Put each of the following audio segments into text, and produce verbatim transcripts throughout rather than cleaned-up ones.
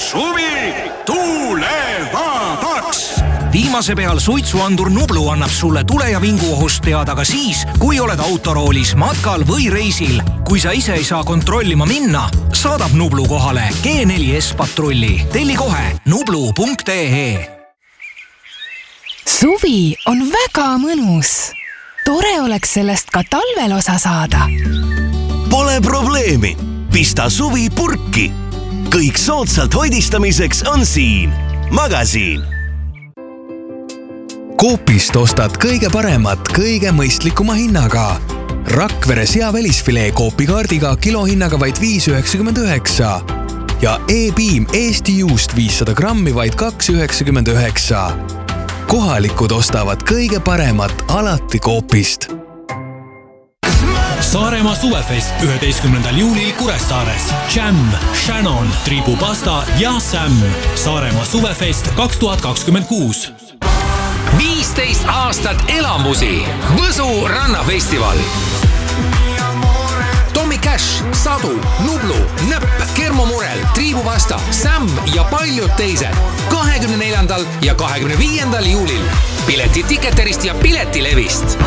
suvi tulevabaks. Viimase peal suitsuandur Nublu annab sulle tule- ja vinguohust teada ka siis, kui oled autoroolis, matkal või reisil. Kui sa ise ei saa kontrollima minna, saadab Nublu kohale G neli S patrulli. Telli kohe nublu punkt ee. Suvi on väga mõnus. Tore oleks sellest ka talvel osa saada. Pole probleemi. Pista suvi purki. Kõik soodsalt hoidistamiseks on siin. Magasiin. Coopist ostad kõige paremat, kõige mõistlikuma hinnaga. Rakvere seavälisfilee Coopi kaardiga kilohinnaga vaid viis üheksakümmend üheksa ja E-Beam Eesti juust viissada grammi vaid kaks üheksakümmend üheksa. Kohalikud ostavad kõige paremat alati Coopist. Saaremaa suvefest üheteistkümnendal juulil Kuressaares. Jam, Shannon, Tribupasta ja Sam. Saaremaa suvefest kaks tuhat kakskümmend kuus. viisteist aastat elamusi. Võsu rannafestival. Tommy Cash, Sadu, Nublu, Näpp, Kermo Murel, Tribupasta, Sam ja paljud teised. kahekümne neljandal ja kahekümne viiendal juulil. Pileti Ticketerist ja Piletilevist.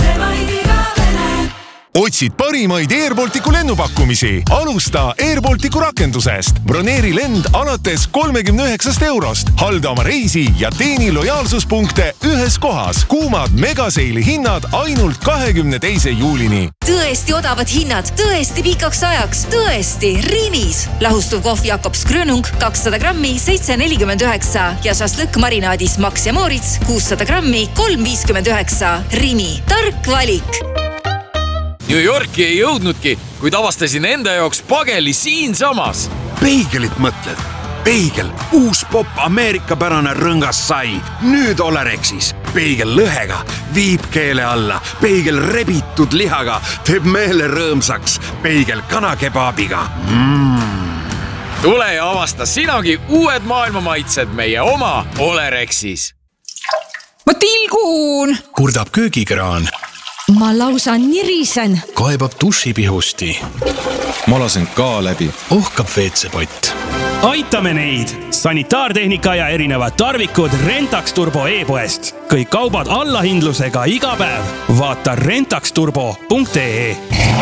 Otsid parimaid Air Balticu lennupakkumisi. Alusta Air Balticu rakendusest. Broneeri lend alates kolmekümne üheksast eurost. Halda oma reisi ja teeni lojaalsuspunkte ühes kohas. Kuumad megaseili hinnad ainult kahekümne teise juulini. Tõesti odavad hinnad, tõesti pikaks ajaks, tõesti Rimis. Lahustuv kohv Jakobs Grönung kakssada grammi seitse nelikümmend üheksa ja šašlõkk marinaadis Max ja Moritz kuussada grammi kolm viiskümmend üheksa. Rimi, tark valik. New Yorki ei jõudnudki, kuid avastasin enda jaoks pageli siinsamas. Peigelit mõtled. Peigel, uus pop ameerikapärane rõngas sai. Nüüd Olerexis. Peigel lõhega, viib keele alla. Peigel rebitud lihaga, teeb meele rõõmsaks. Peigel kanakebaabiga. Mm. Tule ja avasta sinagi uued maailmamaitsed meie oma Olerexis. Ma tilgun! Kurdab köögikraan. Ma lausa nirisen. Kaebab dušipihusti. Ma lasen ka läbi. Ohkab veetsepott. Aitame neid! Sanitaartehnika ja erinevad tarvikud Rentax Turbo e-poest. Kõik kaubad allahindlusega iga päev. Vaata rentax turbo punkt ee.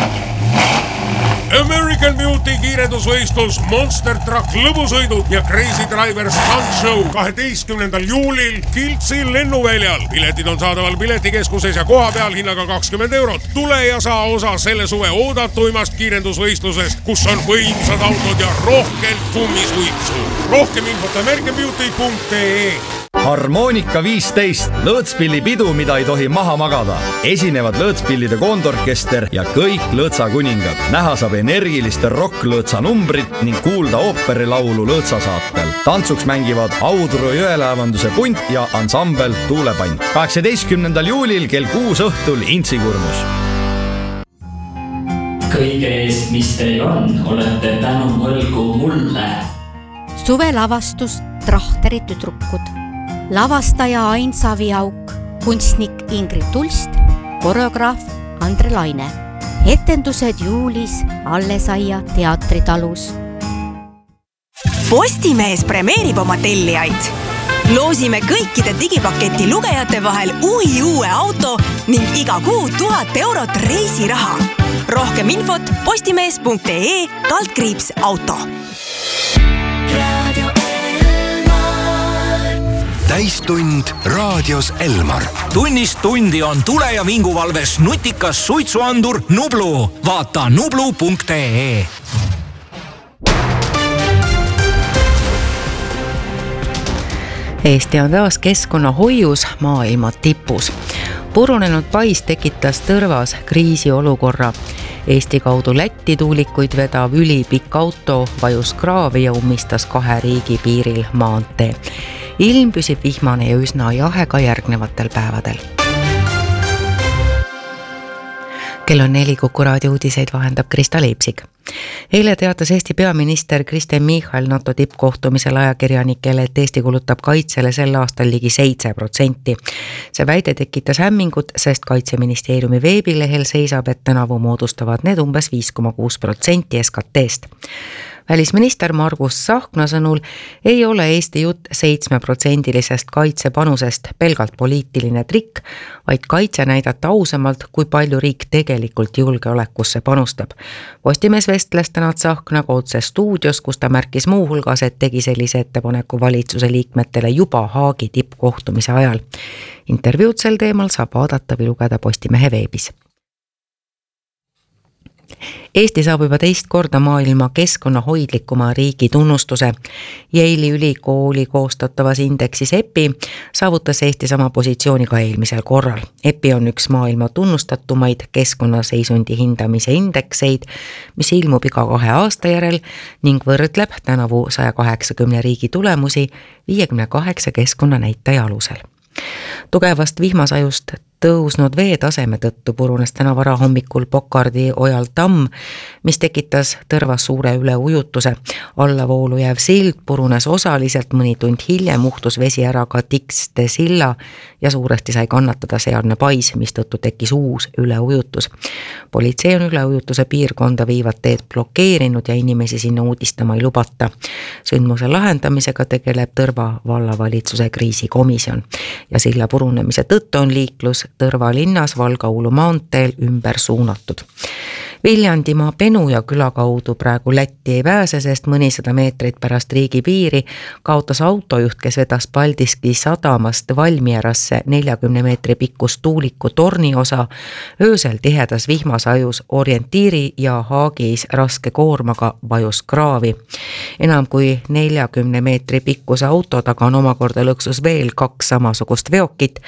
American Beauty kiirendusvõistlus, Monster Truck lõbusõidud ja Crazy Driver Stunt Show kaheteistkümnendal juulil Kiltsi lennuväljal. Piletid on saadaval piletikeskuses ja koha peal hinnaga kakskümmend eurot. Tule ja saa osa selle suve oodatuimast kiirendusvõistlusest, kus on võimsad autod ja rohkelt kummisuitsu. Rohkem infot american beauty punkt ee. Harmonika viisteist, lõõtspillipidu, mida ei tohi maha magada. Esinevad lõõtspillide koondorkester ja kõik lõõtsakuningad. Näha saab energiliste rocklõõtsa numbrit ning kuulda ooperilaulu lõõtsasaatel. Tantsuks mängivad Audru jõelaevanduse punt ja ansambel Tuulepann. kaheksateistkümnendal juulil kell kuus õhtul Intsikurmus. Kõige eest, mis teil on, olete tänu võlgu mulle. Suvelavastus Trahteri tüdrukud. Lavastaja Ain Saviauk, kunstnik Ingrid Tulst, koreograaf Andre Laine. Etendused juulis Allesaia teatritalus. Postimees premeerib oma tellijaid. Loosime kõikide digipaketi lugejate vahel uhi uue auto ning iga kuu tuhat eurot reisiraha. Rohkem infot postimees punkt ee kaldkriips auto. Täistund raadios Elmar. Tunnist tundi on tule- ja vinguvalves nutikas suitsuandur Nublu. Vaata nublu punkt ee. Eesti on taas keskkonnahoius maailma tipus. Purunenud pais tekitas Tõrvas kriisiolukorra. Eesti kaudu Lätti tuulikuid vedav ülipikk auto vajus kraavi ja ummistas kahe riigi piiril maantee. Ilm püsib vihmane ja üsna jahe ka järgnevatel päevadel. Kell on neli, Kuku raadio uudiseid vahendab Krista Leipsik. Eile teatas Eesti peaminister Kristen Michal NATO tippkohtumisel ajakirjanikele, et Eesti kulutab kaitsele sel aastal ligi seitse protsenti. See väide tekitas hämmingut, sest Kaitseministeeriumi veebilehel seisab, et tänavu moodustavad need umbes viis koma kuus protsenti S K T-st. Välisminister Margus Tsahkna sõnul ei ole Eesti jutt seitsmeprotsendilisest kaitsepanusest pelgalt poliitiline trikk, vaid kaitse näidata ausamalt, kui palju riik tegelikult julgeolekusse panustab. Postimees vestles täna Tsahknaga otse stuudios, kus ta märkis muu hulgas, et tegi sellise ettepaneku valitsuse liikmetele juba Haagi tippkohtumise ajal. Intervjuud sel teemal saab vaadata või lugeda Postimehe veebis. Eesti saab juba teist korda maailma keskkonnahoidlikuma riigi tunnustuse. Yale'i ülikooli koostatavas indeksis E P I saavutas Eesti sama positsiooni ka eelmisel korral. E P I on üks maailma tunnustatumaid keskkonnaseisundi hindamise indekseid, mis ilmub iga kahe aasta järel ning võrdleb tänavu saja kaheksakümne riigi tulemusi viiekümne kaheksa keskkonnanäitaja alusel. Tugevast vihmasajust tõusnud veetaseme tõttu purunes täna varahommikul Pokardi ojal tamm, mis tekitas tõrvas suure üleujutuse. Allavoolu jääv sild purunes osaliselt, mõni tund hiljem uhtus vesi ära ka Tikste silla ja suuresti sai kannatada sealne pais, mis tõttu tekkis uus üleujutus. Politsei on üleujutuse piirkonda viivad teed blokeerinud ja inimesi sinna uudistama ei lubata. Sündmuse lahendamisega tegeleb Tõrva vallavalitsuse kriisikomisjon ja silla purunemise tõttu on liiklus Tõrva linnas Valga-Uulu maanteel ümber suunatud. Viljandimaa Penuja küla kaudu praegu Lätti ei pääse, sest mõnisada meetrit pärast riigi piiri kaotas autojuht, kes vedas Paldiski sadamast Valmierasse neljakümne meetri pikkus tuuliku torni osa, öösel tihedas vihmasajus orientiiri ja Haagis raske koormaga vajus kraavi. Enam kui neljakümne meetri pikkuse auto taga on omakorda lõksus veel kaks samasugust veokit,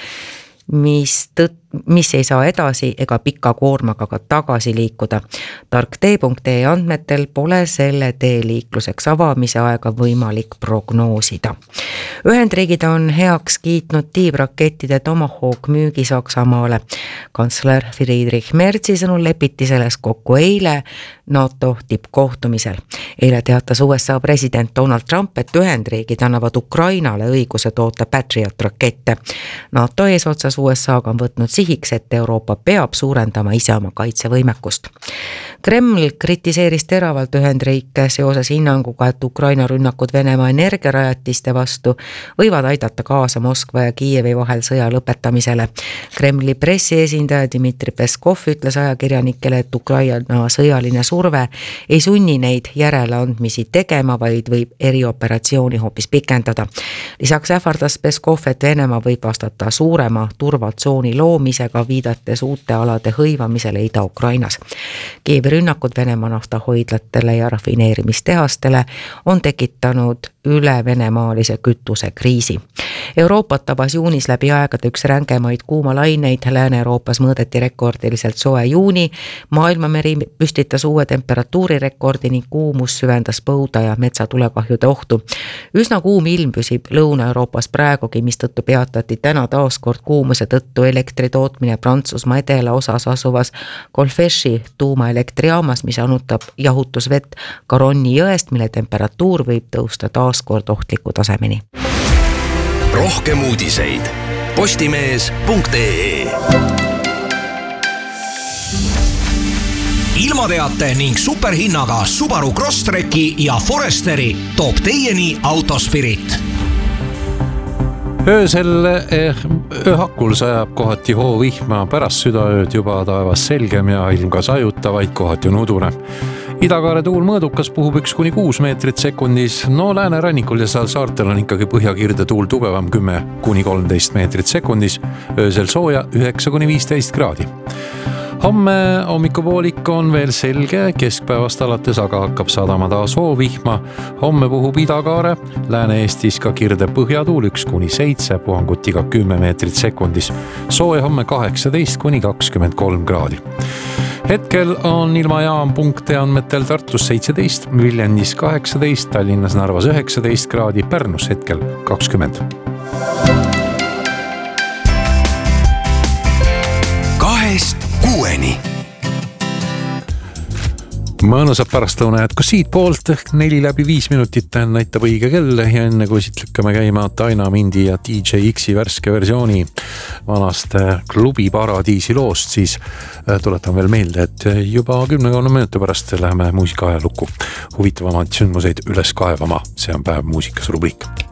mis, tõt, mis ei saa edasi ega pika koormaga ka tagasi liikuda. Tarktee punkt ee andmetel pole selle tee liikluseks avamise aega võimalik prognoosida. Ühendriigid on heaks kiitnud tiivrakettide Tomahawk müügi Saksamaale. Kantsler Friedrich Merzi sõnul lepiti selles kokku eile NATO tippkohtumisel. Eile teatas U S A president Donald Trump, et Ühendriigid annavad Ukrainale õiguse toota Patriot rakette. NATO eesotsas U S A-ga on võtnud sihiks, et Euroopa peab suurendama ise oma kaitsevõimekust. Kreml kritiseeris teravalt Ühendriike seoses hinnanguga, et Ukraina rünnakud Venemaa energiarajatiste vastu võivad aidata kaasa Moskva ja Kiievi vahel sõja lõpetamisele. Kremli pressiesindaja Dmitri Peskov ütles ajakirjanikele, et Ukraina sõjaline surve ei sunni neid järeleandmisi tegema, vaid võib erioperatsiooni hoopis pikendada. Lisaks ähvardas Peskov, et Venemaa võib vastata suurema turvatsooni loomisega, viidates uute alade hõivamisele Ida-Ukrainas. Kievi rünnakud Venemaa naftahoidlatele ja rafineerimistehastele on tekitanud üle venemaalise kütuse kriisi. Euroopat tabas juunis läbi aegade üks rängemaid kuumalaineid. Lääne-Euroopas mõõdeti rekordiliselt soe juuni. Maailmameri püstitas uue temperatuurirekordi ning kuumus süvendas põuda ja metsatulekahjude ohtu. Üsna kuum ilm püsib Lõuna-Euroopas praegugi, mistõttu peatati täna taaskord kuumuse tõttu elektri tootmine Prantsusmaa edela osas asuvas Golfeshi tuumaelektrijaamas, mis anutab jahutusvett Garonni jõest, mille temperatuur võib tõusta taaskord ohtliku tasemeni. Rohkem uudiseid postimees punkt ee. Ilmateate ning superhinnaga Subaru Crosstreki ja Foresteri toob teieni Autospirit. Öösel eh, ööhakul sajab kohati hoovihma, pärast südaööd juba taevas selgem ja ilm ka sajutavaid, kohati on udune. Idakaare tuul mõõdukas puhub üks kuni kuus meetrit sekundis, no läänerannikul ja seal saartel on ikkagi põhjakirde tuul tugevam kümme kuni kolmteist meetrit sekundis, öösel sooja üheksa kuni viisteist kraadi. Homme hommikupoolik on veel selge, keskpäevast alates aga hakkab sadama taas hoovihma. Homme puhub Idakaare, Lääne-Eestis ka kirde põhjatuul üks kuni seitse, puhangut iga kümme meetrit sekundis. Sooja homme kaheksateist kuni kakskümmend kolm kraadi. Hetkel on ilmajaam punkt ee andmetel Tartus seitseteist, Viljandis kaheksateist, Tallinnas Narvas üheksateist kraadi, Pärnus hetkel kakskümmend. Kahest kuueni. mõnusad pärastlõuna jätku siit poolt, neli läbi viis minutit näitab õige kell ja enne kui siit lükkame käima Taina Mindi ja D J X-i värske versiooni vanast klubi Paradiisi loost, siis tuletan veel meelde, et juba kümne-kümne minuti pärast läheme muusika ajalukku huvitavamaid sündmuseid üles kaevama. See on Päev muusikas rubriik.